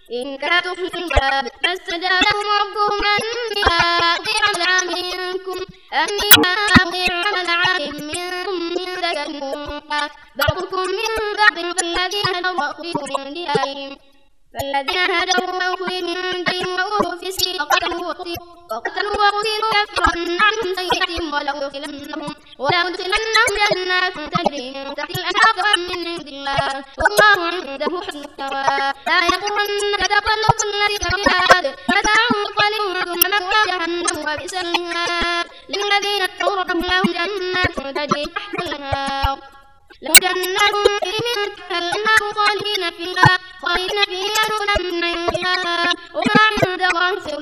إن كانتم في الباب فاستجاب لهم ربهم أني لا أضيع عمل عامل منكم من ذكر أنثى بعضكم من بعض فالذين هاجروا وأخرجوا من ديرهم وأوذوا في سبيلي وقتلوا وقتلوا كفرن عنهم سيئاتهم ولأدخلنهم جنات تجري من تحت الأنهار من عند الله والله عنده حسن الثواب لا يغرنك تقلب الذين في البلاد متاع قليل ثم مأوى جهنم وبئس المهاد للذين اتقوا ربهم لهم جنات تجري تحت الأنهار لهم جنات من تحتها الأنهار خالدين فيها نزلا من عند الله وما عند الله خير